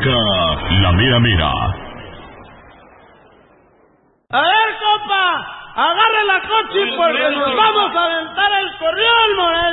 arranca la mera mera. A ver, compa, agarre la coche porque nos vamos a aventar el corrión, Moreno.